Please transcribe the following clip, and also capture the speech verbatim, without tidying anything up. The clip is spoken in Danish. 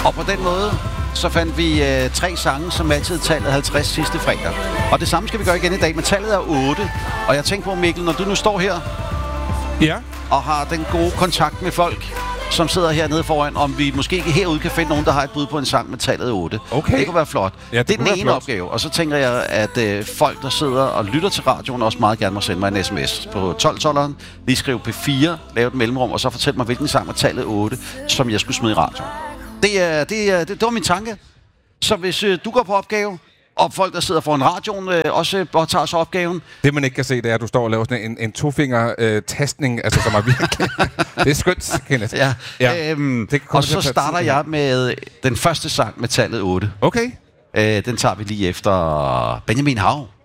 Og på den måde, så fandt vi øh, tre sange, som altid tallet halvtreds sidste fredag. Og det samme skal vi gøre igen i dag, men tallet er otte. Og jeg tænker på, Mikkel, når du nu står her Ja. og har den gode kontakt med folk, som sidder hernede foran, om vi måske ikke herude kan finde nogen, der har et bud på en sang med tallet otte. Okay. Det kunne være flot. Ja, det det er kunne den være ene flot. opgave. Og så tænker jeg, at øh, folk, der sidder og lytter til radioen, også meget gerne må sende mig en sms på tolv tolveren. Lige skriv P fire, lav et mellemrum, og så fortæl mig, hvilken sang med tallet otte, som jeg skulle smide i radioen. Det, er, det, er, det, det var min tanke. Så hvis øh, du går på opgave, og folk, der sidder foran radioen, øh, også øh, tager sig opgaven. Det, man ikke kan se, det er, at du står og laver sådan en, en tofinger-tastning, altså som er virkelig... det er skønt, Kenneth. Ja. Ja. Øhm, Det kommer og til så at tage starter tid. jeg med den første sang med tallet otte. Okay. Øh, den tager vi lige efter Benjamin Hav.